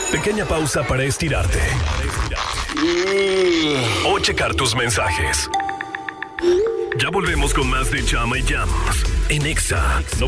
Pequeña pausa para estirarte. O checar tus mensajes. Ya volvemos con más de Chama y Jams en Exa